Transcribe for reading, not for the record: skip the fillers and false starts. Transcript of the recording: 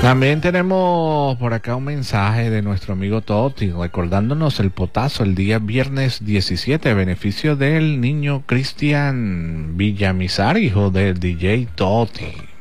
También tenemos por acá un mensaje de nuestro amigo Toti, recordándonos el potazo el día viernes 17, beneficio del niño Cristian Villamizar, hijo del DJ Toti.